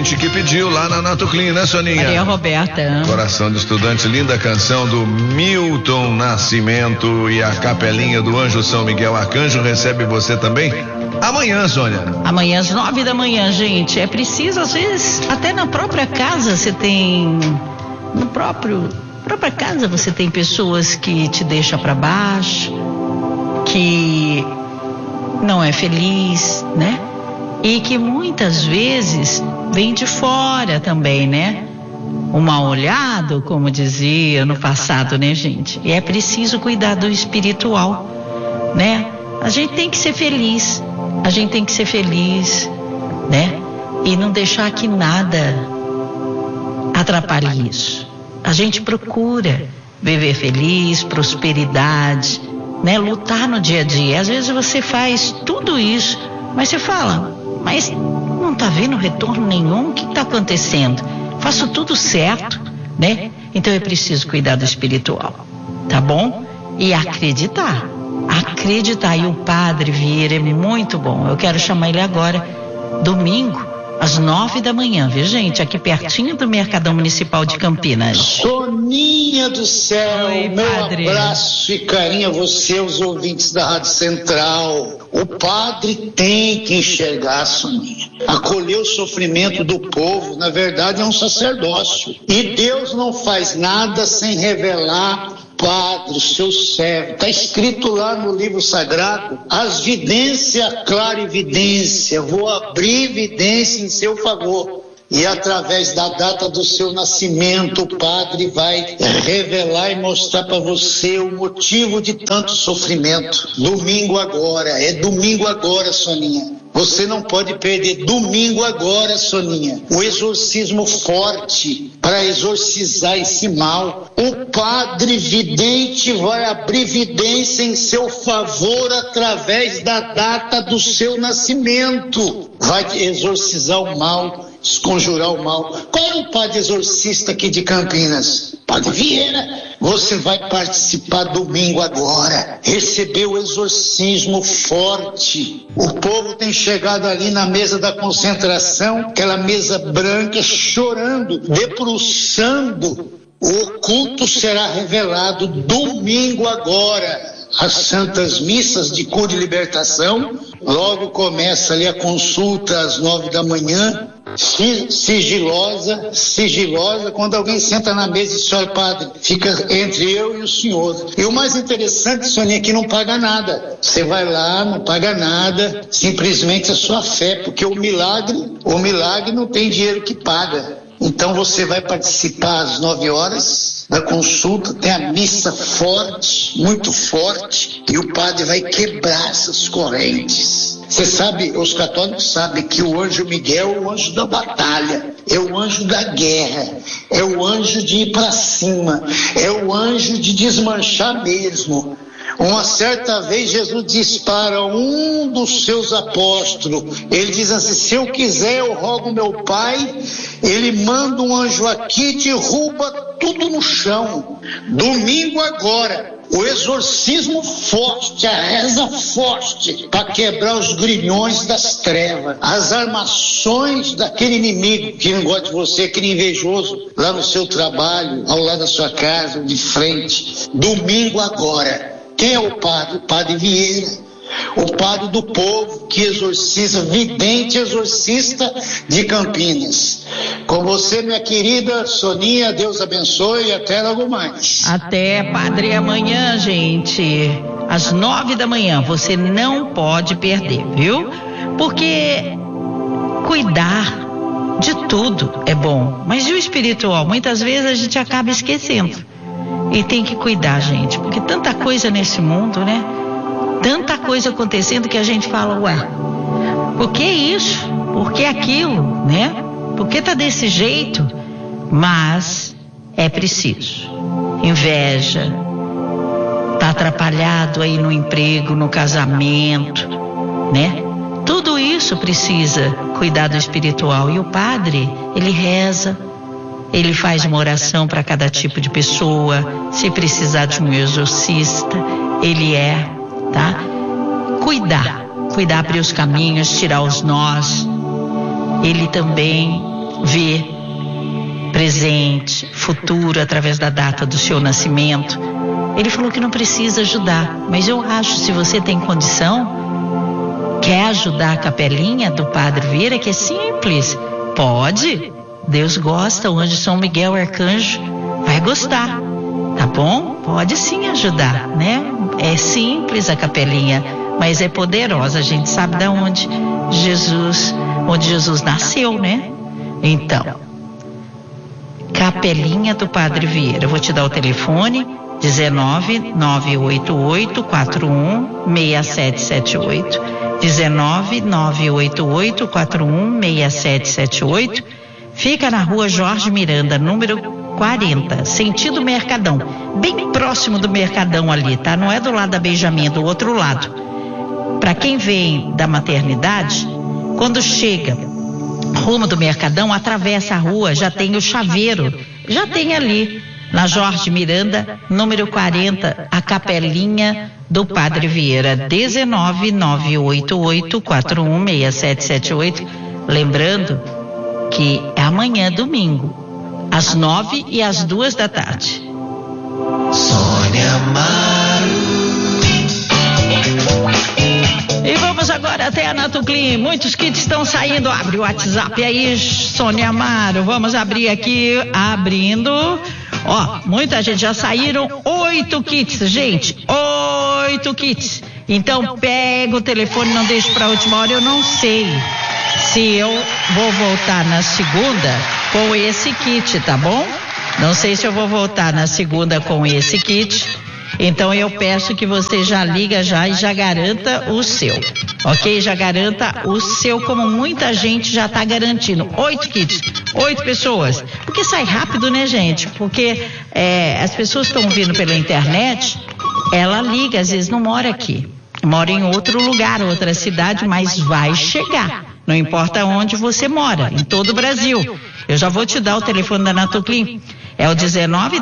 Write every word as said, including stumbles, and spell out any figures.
ouvinte que pediu lá na Nato Clean, né, Soninha? Maria Roberta. Coração de Estudante, linda canção do Milton Nascimento e a capelinha do Anjo São Miguel Arcanjo recebe você também amanhã, Sônia. Amanhã às nove da manhã, gente. É preciso, às vezes, até na própria casa você tem, no próprio, própria casa você tem pessoas que te deixam para baixo, que não é feliz, né? E que muitas vezes vem de fora também, né? O mal olhado, como dizia no passado, né, gente? E é preciso cuidar do espiritual, né? A gente tem que ser feliz, a gente tem que ser feliz, né? E não deixar que nada atrapalhe isso. A gente procura viver feliz, prosperidade, né? Lutar no dia a dia. Às vezes você faz tudo isso, mas você fala, mas não está vendo retorno nenhum, o que está acontecendo? Faço tudo certo, né? Então é preciso cuidar do espiritual, tá bom? E acreditar, acreditar. E o Padre Vieira é muito bom. Eu quero chamar ele agora, domingo, às nove da manhã, viu, gente? Aqui pertinho do Mercadão Municipal de Campinas. Soninha do céu, Oi, meu padre. abraço e carinho a você, os ouvintes da Rádio Central. O padre tem que enxergar, Soninha. Acolher o sofrimento do povo, na verdade, é um sacerdócio. E Deus não faz nada sem revelar Padre, seu servo, está escrito lá no livro sagrado, as vidências, clara evidência, vou abrir evidência em seu favor. E através da data do seu nascimento, o Padre vai revelar e mostrar para você o motivo de tanto sofrimento. Domingo agora, é domingo agora, Soninha. Você não pode perder domingo agora, Soninha. O exorcismo forte para exorcizar esse mal. O Padre Vidente vai abrir evidência em seu favor através da data do seu nascimento. Vai exorcizar o mal, desconjurar o mal. Qual é o padre exorcista aqui de Campinas? Padre Vieira. Você vai participar domingo agora. Receber o exorcismo forte. O povo tem chegado ali na mesa da concentração, aquela mesa branca, chorando, debruçando. O culto será revelado domingo agora. As santas missas de cura e libertação. Logo começa ali a consulta às nove da manhã. Sigilosa, sigilosa, quando alguém senta na mesa e diz, olha, padre, fica entre eu e o senhor. E o mais interessante, Soninha, é que não paga nada. Você vai lá, não paga nada, simplesmente a sua fé, porque o milagre, o milagre não tem dinheiro que paga. Então você vai participar às nove horas da consulta, tem a missa forte, muito forte, e o padre vai quebrar essas correntes. Você sabe, os católicos sabem que o anjo Miguel é o anjo da batalha, é o anjo da guerra, é o anjo de ir para cima, é o anjo de desmanchar mesmo. Uma certa vez Jesus diz para um dos seus apóstolos, ele diz assim, se eu quiser eu rogo meu pai, ele manda um anjo aqui e derruba tudo no chão. Domingo agora, o exorcismo forte, a reza forte, para quebrar os grilhões das trevas, as armações daquele inimigo que não gosta de você, aquele invejoso, lá no seu trabalho, ao lado da sua casa, de frente. Domingo agora. Quem é o padre? O Padre Vieira, o padre do povo que exorciza, vidente exorcista de Campinas. Com você, minha querida Soninha, Deus abençoe e até logo mais. Até, padre, amanhã, gente, às nove da manhã, você não pode perder, viu? Porque cuidar de tudo é bom, mas e o espiritual? Muitas vezes a gente acaba esquecendo. E tem que cuidar, gente, porque tanta coisa nesse mundo, né? Tanta coisa acontecendo que a gente fala, ué, por que isso? Por que aquilo, né? Por que tá desse jeito? Mas é preciso. Inveja, tá atrapalhado aí no emprego, no casamento, né? Tudo isso precisa cuidar do espiritual. E o padre, ele reza, ele faz uma oração para cada tipo de pessoa. Se precisar de um exorcista, ele é, tá? Cuidar, cuidar, abrir os caminhos, tirar os nós. Ele também ver presente, futuro através da data do seu nascimento. Ele falou que não precisa ajudar, mas eu acho, se você tem condição, quer ajudar a capelinha do Padre Vieira, que é simples, pode. Deus gosta, o anjo São Miguel Arcanjo vai gostar, tá bom? Pode sim ajudar, né? É simples a capelinha, mas é poderosa. A gente sabe de onde Jesus, onde Jesus nasceu, né? Então, capelinha do Padre Vieira. Eu vou te dar o telefone: dezenove, nove oito oito, quatro um, seis sete sete oito. dezenove, nove oito oito, quatro um, seis sete sete oito. Fica na rua Jorge Miranda, número quarenta, sentido Mercadão, bem próximo do Mercadão ali, tá? Não é do lado da Benjamin, do outro lado. Para quem vem da maternidade, quando chega rumo do Mercadão, atravessa a rua, já tem o chaveiro, já tem ali, na Jorge Miranda, número quarenta, a capelinha do Padre Vieira. Dezenove, nove oito oito, quatro um, seis sete sete oito. Lembrando que é amanhã, domingo, às nove e às duas da tarde. Sônia Amaro. E vamos agora até a Natuclean. Muitos kits estão saindo. Abre o WhatsApp aí, Sônia Amaro. Vamos abrir aqui, abrindo. Ó, muita gente, já saíram oito kits, gente. Oito kits. Então pega o telefone, não deixe para a última hora. Eu não sei se eu vou voltar na segunda com esse kit, tá bom? Não sei se eu vou voltar na segunda com esse kit. Então eu peço que você já liga já e já garanta o seu, ok? Já garanta o seu, como muita gente já está garantindo. Oito kits, oito pessoas. Porque sai rápido, né, gente? Porque é, as pessoas estão vindo pela internet, ela liga, às vezes não mora aqui, mora em outro lugar, outra cidade, mas vai chegar. Não importa onde você mora, em todo o Brasil. Eu já vou te dar o telefone da Natuclean. É o dezenove